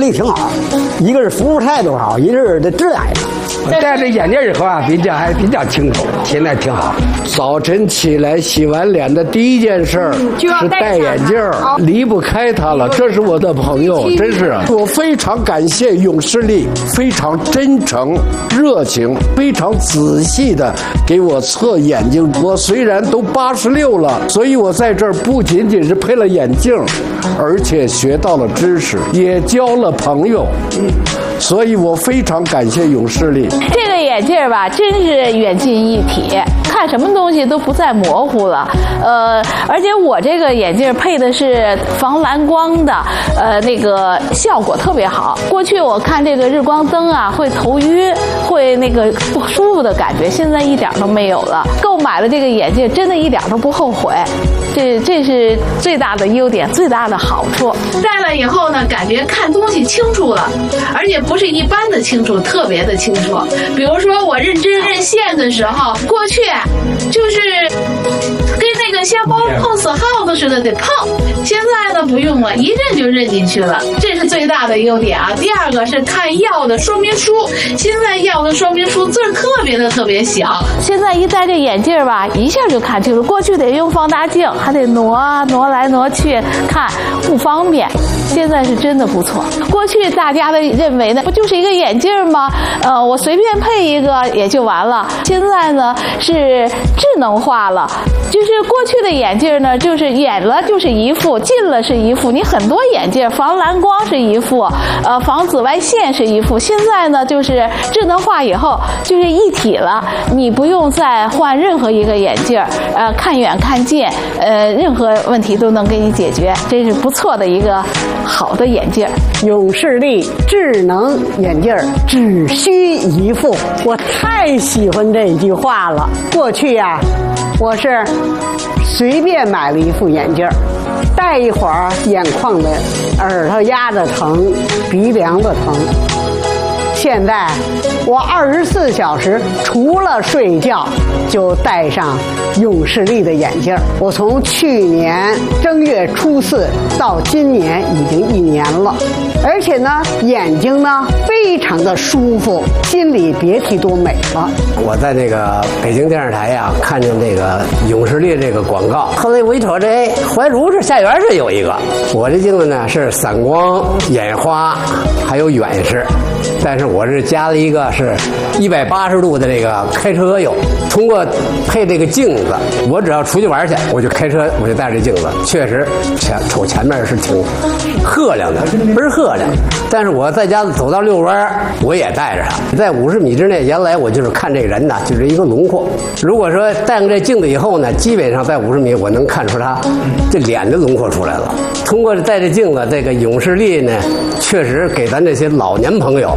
力挺好，一个是服务态度好，一个是这质量也好。 戴着眼镜以后啊，还比较清楚，现在挺好。 早晨起来洗完脸的第一件事是戴眼镜，离不开它了。这是我的朋友，真是我非常感谢永视力，非常真诚、热情，非常仔细的给我测眼睛。我虽然都86了，所以我在这儿不仅仅是配了眼镜，而且学到了知识，也交了朋友。所以我非常感谢永视力。 这个眼镜吧，真是远近一体，看什么东西都不再模糊了。而且我这个眼镜配的是防蓝光的，那个效果特别好。过去我看这个日光灯啊，会头晕，会那个不舒服的感觉，现在一点都没有了。购买了这个眼镜，真的一点都不后悔。这是最大的优点，最大的好处。 戴了以后呢，感觉看东西清楚了，而且不是一般的清楚，特别的清楚。比如说我认针认线的时候，过去就是跟那个箱包碰死耗子似的得碰，现在呢不用了，一认就认进去了，这是最大的优点啊。第二个是看药的说明书，现在药的说明书字特别小， 现在一戴这眼镜吧，一下就看清楚。过去得用放大镜，还得挪来挪去看，不方便。现在是真的不错。过去大家的认为呢，不就是一个眼镜吗？我随便配一个也就完了。现在呢是智能化了，就是过去的眼镜呢，就是远了就是一副，近了是一副。你很多眼镜防蓝光是一副，防紫外线是一副。现在呢就是智能化以后就是一体了，你不用再换任何一个眼镜，看远看近，任何问题都能给你解决。这是不错的一个好的眼镜。 永视力智能眼镜只需一副，我太喜欢这句话了。过去呀，我是随便买了一副眼镜，戴一会儿眼眶的、耳朵压的疼，鼻梁的疼。现在我24小时除了睡觉就戴上永视力的眼镜。我从去年正月初4到今年已经1年了，而且呢眼睛呢非常的舒服，心里别提多美了。 我在那个北京电视台呀，看见这个永视力这个广告，后来我一瞅，这怀柔是下园是有一个。我这镜子呢是散光、眼花还有远视，但是我是加了一个是180度的这个开车用。通过配这个镜子，我只要出去玩去，我就开车，我就带着镜子，确实瞅前面是挺赫亮的，倍儿赫亮。但是我在家走到遛弯，我也带着它，在50米之内，原来我就是看这个人呢，就是一个轮廓。如果说戴上这镜子以后呢，基本上在50米我能看出他这脸的轮廓出来了。通过戴着镜子，这个永视力呢，确实给咱这些老年朋友，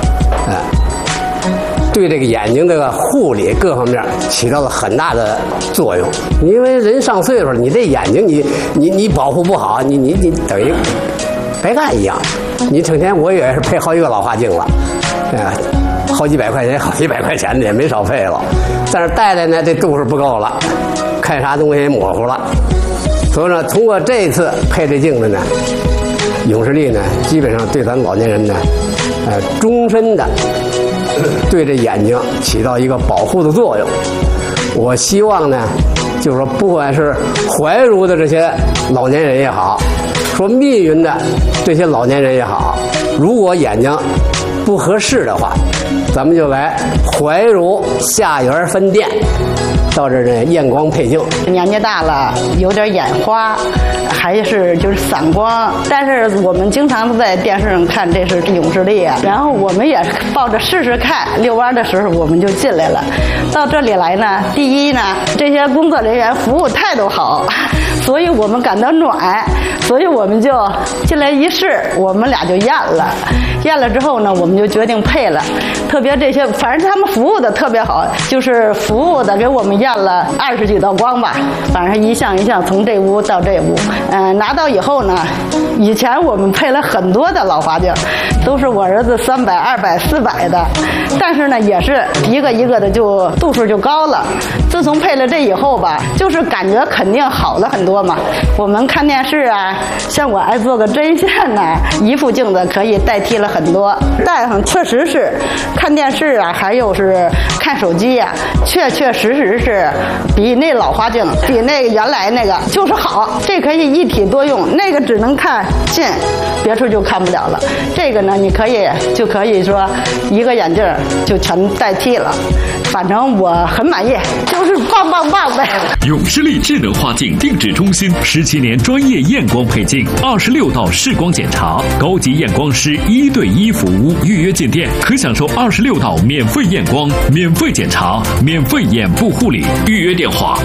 对这个眼睛这个护理各方面起到了很大的作用。因为人上岁数，你这眼睛你保护不好，你等于白干一样。你成天我也是配好几个老花镜了，好几百块钱，好几百块钱的也没少配了。但是戴呢，这度数不够了，看啥东西也模糊了。所以呢，通过这次配这镜子呢，永视力呢，基本上对咱老年人呢，终身的对这眼睛起到一个保护的作用。我希望呢，就是说，不管是怀柔的这些老年人也好，说密云的这些老年人也好，如果眼睛不合适的话，咱们就来怀柔下园分店，到这儿呢验光配镜。 年纪大了，有点眼花，还是就是散光，但是我们经常在电视上看这是永视力啊，然后我们也抱着试试看，遛弯的时候我们就进来了。到这里来呢，第一呢，这些工作人员服务态度好，所以我们感到暖，所以我们就进来一试，我们俩就验了。验了之后呢，我们就决定配了。特别这些，反正他们服务的特别好，就是服务的给我们验了20几道光吧，反正一项一项从这屋到这屋。拿到以后呢，以前我们配了很多的老花镜，都是我儿子300、200、400的，但是呢，也是一个一个的就度数就高了。 自从配了这以后吧，就是感觉肯定好了很多嘛。我们看电视啊，像我爱做个针线呐，一副镜子可以代替了很多。戴上确实是看电视啊，还有是看手机呀，确实是比那老花镜，比那个原来那个就是好。这可以一体多用，那个只能看近，别处就看不了了。这个呢，你可以说一个眼镜就全代替了。反正我很满意，就是棒呗。 永视力智能花镜定制中心17年专业验光配镜，26道视光检查，高级验光师1对1服务。预约进店可享受26道免费验光、免费检查、免费眼部护理。预约电话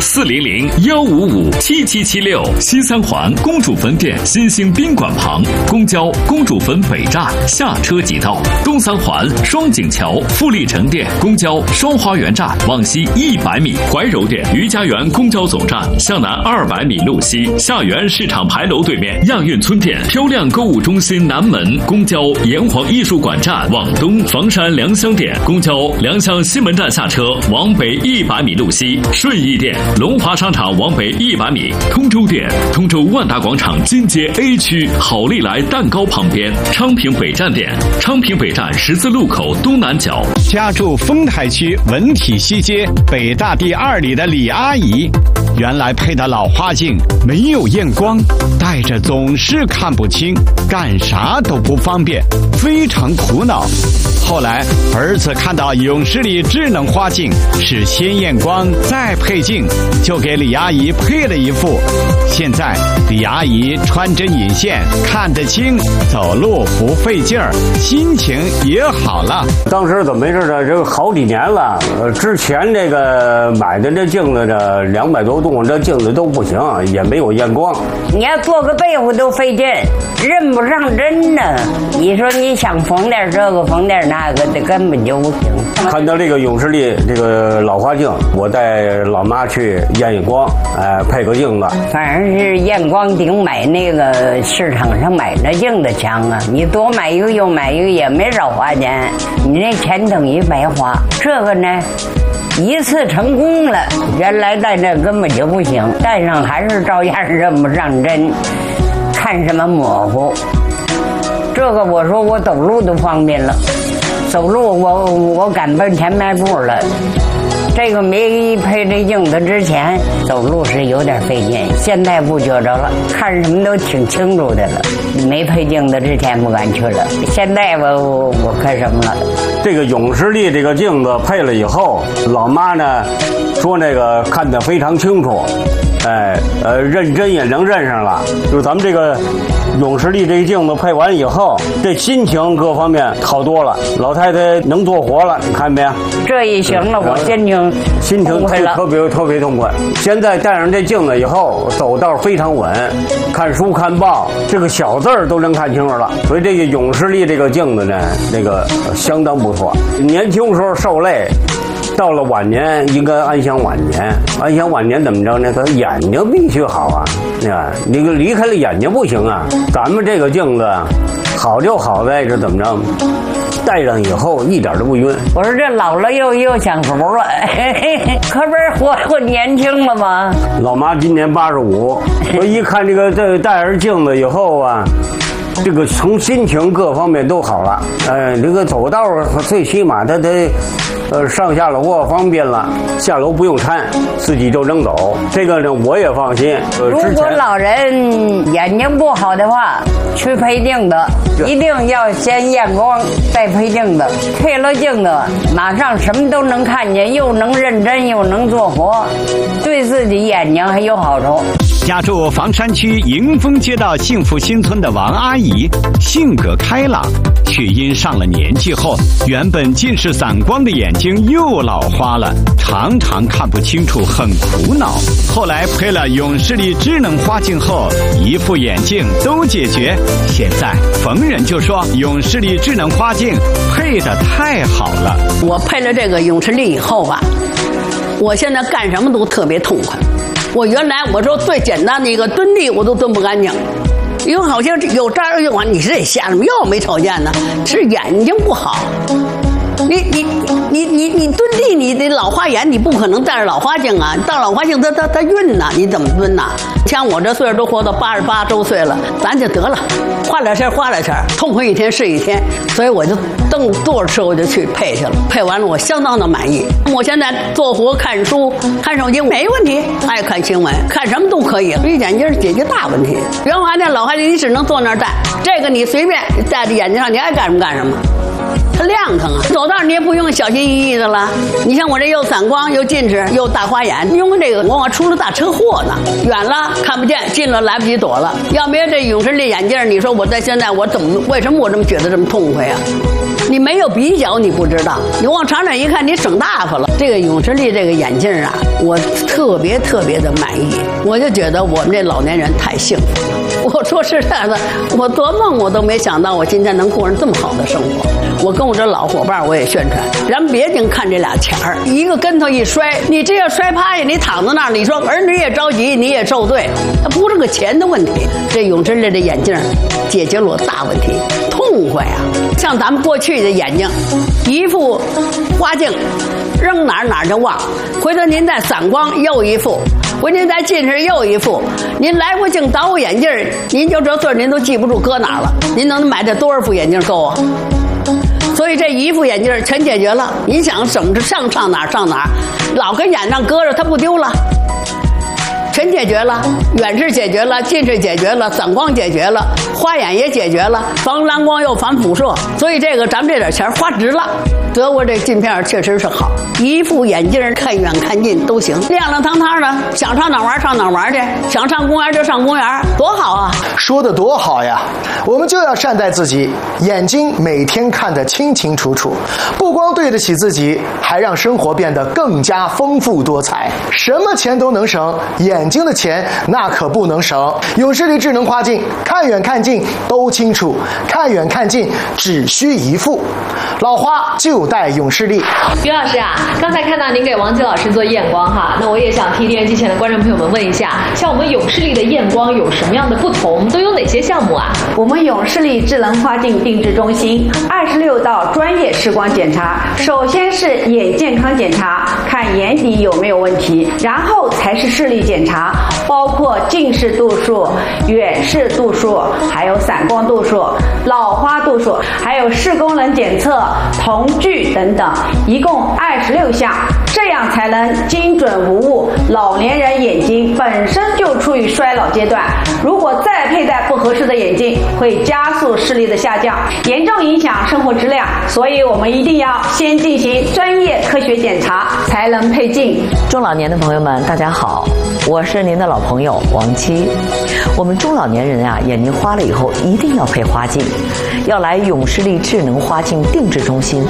400-155-7776。西三环公主坟店新兴宾馆旁，公交公主坟北站下车即到。东三环双井桥富力城店公交双花园站往西100米。怀柔店余家园公交总站向南200米路西，下园市场牌楼对面亚运村店漂亮购物中心南门公交炎黄艺术馆站往东，房山良乡店公交良乡西门站下车往北100米路西，顺义店龙华商场往北100米，通州店通州万达广场金街 A 区好利来蛋糕旁边，昌平北站店昌平北站十字路口东南角。 家住丰台区文体西街北大第2里的李阿姨，原来配的老花镜没有验光，戴着总是看不清，干啥都不方便，非常苦恼。后来儿子看到永视力智能花镜是先验光再配镜，就给李阿姨配了一副。现在李阿姨穿针引线看得清，走路不费劲儿，心情也好了。 当时怎么回事呢？这个好几年了，之前这个买的这镜子这200多度，这镜子都不行，也没有验光。 你要做个被子都费劲，认不上针呢。你说你想缝点这个缝点那个的，根本就不行。 看到这个永视力这个老花镜，我带老妈去验验光，配个镜子。 反正是验光顶买那个市场上买那镜子强啊，你多买一个又买一个也没少花钱，你这钱等于白花。这个呢，一次成功了，原来戴这根本就不行，戴上还是照样认不上针，看什么模糊。这个我说我走路都方便了，走路我敢奔前迈步了。这个没配这镜子之前走路是有点费劲，现在不觉着了，看什么都挺清楚的了。没配镜子之前不敢去了，现在我看什么了。 这个永视力这个镜子配了以后，老妈呢说那个看得非常清楚，认真也能认上了。就是咱们这个永视力这个镜子配完以后，这心情各方面好多了，老太太能做活了，你看没有？ 这一行了，我心情特别痛快。现在戴上这镜子以后，走道非常稳，看书看报，这个小字儿都能看清楚了。所以这个永视力这个镜子呢，那个相当不错。年轻时候受累，到了晚年应该安享晚年。安享晚年怎么着呢？他眼睛必须好啊，你离开了眼睛不行啊。咱们这个镜子好就好在是怎么着？戴上以后一点都不晕。 我说这老了又享福了，可不是活年轻了吗？ 老妈今年85，我一看这戴上镜子以后啊，这个从心情各方面都好了。这个走道最起码他上下楼方便了，下楼不用搀，自己就能走。这个呢我也放心。 如果老人眼睛不好的话，去配镜子，一定要先验光再配镜子。配了镜子，马上什么都能看见，又能认真又能做活，对自己眼睛还有好处。 家住房山区迎丰街道幸福新村的王阿姨，性格开朗，却因上了年纪后，原本近视散光的眼睛又老花了，常常看不清楚，很苦恼。后来配了永视力智能花镜后，一副眼镜都解决。现在逢人就说永视力智能花镜配得太好了。 我配了这个永视力以后吧，我现在干什么都特别痛快。我原来我说最简单的一个蹲地我都蹲不干净，因为好像有这儿用啊，你是得瞎什么又没瞅见呢，是眼睛不好。 你蹲地，你的老花眼，你不可能戴着老花镜啊！戴老花镜它晕呐，你怎么蹲呐？像我这岁数都活到88周岁了，咱就得了，花点钱，痛快一天是一天。所以我就蹬多少次我就去配去了，配完了我相当的满意。我现在做活看书、看手机没问题，爱看新闻，看什么都可以。一眼镜解决大问题。原来那老花镜你只能坐那儿戴，这个你随便戴在眼睛上，你爱干什么干什么。它亮堂啊，走道你也不用小心翼翼的了。你像我这又散光又近视又大花眼，用这个我出了大车祸呢，远了看不见，近了来不及躲了。要没有这永视力眼镜，你说我在现在我为什么我这么觉得这么痛快啊？你没有比较你不知道，你往长远一看你省大发了。这个永视力这个眼镜啊，我特别的满意，我就觉得我们这老年人太幸福了。我说实在的，我做梦我都没想到我今天能过上这么好的生活。我跟我这老伙伴我也宣传，咱别净看这俩钱儿，一个跟头一摔，你这要摔趴下，你躺在那儿，你说儿女也着急，你也受罪，它不是个钱的问题。这永视力的眼镜解决了我大问题，痛快啊！像咱们过去的眼睛，一副花镜，扔哪儿就忘，回头您再散光又一副。回您再近视又一副，您来回镜倒眼镜，您就这岁您都记不住搁哪了，您能买这多少副眼镜够啊？所以这一副眼镜全解决了，你想省着上哪儿，老跟眼上搁着它不丢了，全解决了，远视解决了，近视解决了，散光解决了，花眼也解决了，防蓝光又防辐射，所以这个咱们这点钱花值了。德国这镜片确实是好，一副眼镜看远看近都行，亮亮堂堂的，想上哪玩去，想上公园就上公园，多好啊！ 说的多好呀！我们就要善待自己，眼睛每天看得清清楚楚，不光对得起自己，还让生活变得更加丰富多彩。什么钱都能省，眼睛的钱那可不能省。永视力智能花镜，看远看近都清楚，看远看近只需一副。老花就戴永视力。 于老师啊，刚才看到您给王琦老师做验光哈，那我也想替电视机前的观众朋友们问一下，像我们永视力的验光有什么样的不同？都有哪些项目啊？ 我们永视力智能花镜定制中心26道专业视光检查，首先是眼健康检查，看眼底有没有问题，然后才是视力检查，包括近视度数、远视度数，还有散光度数、老花度数，还有视功能检测、瞳距等等，一共26项，这样才能精准无误。老年人眼睛本身就处于衰老阶段，如果再佩戴不合适的眼镜，会加速视力的下降，严重影响生活质量。所以我们一定要先进行专业科学检查，才能配镜。 中老年的朋友们，大家好，我是您的老朋友王琦。我们中老年人啊，眼睛花了以后一定要配花镜，要来永视力智能花镜定制中心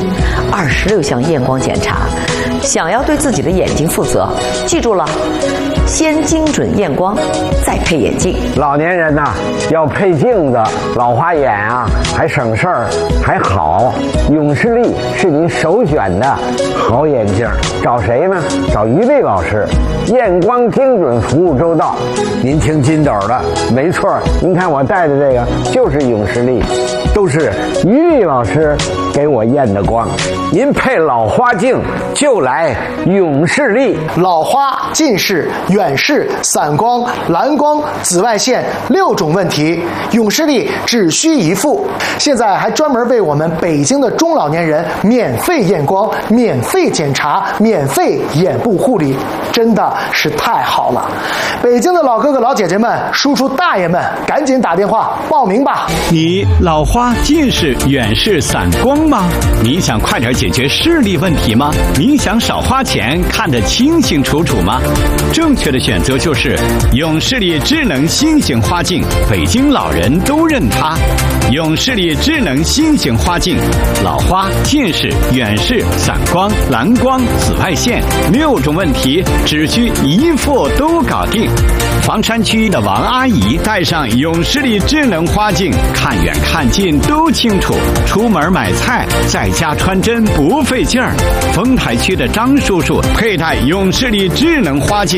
，26项验光检查。想要对自己的眼睛负责，记住了，先精准验光，再配眼镜。 老年人呐，要配镜子，老花眼啊，还省事儿，还好。永视力是您首选的好眼镜，找谁呢？找于丽老师，验光精准，服务周到。您听金斗的，没错，您看我戴的这个就是永视力，都是于丽老师给我验的光。您配老花镜就来永视力。 老花、近视、远视、散光、蓝光、紫外线6种问题，永视力只需一副。现在还专门为我们北京的中老年人免费验光、免费检查、免费眼部护理，真的是太好了。北京的老哥哥老姐姐们、叔叔大爷们，赶紧打电话报名吧。 你老花、近视、远视、散光吗？你想快点解决视力问题吗？你想少花钱看得清清楚楚吗？正确的选择就是永视力智能新型花镜，北京老人都认它。永视力智能新型花镜，老花、近视、远视、散光、蓝光、紫外线6种问题只需一副都搞定。房山区的王阿姨戴上永视力智能花镜，看远看近都清楚，出门买菜在家穿针不费劲儿。丰台区的张叔叔佩戴永视力智能花镜，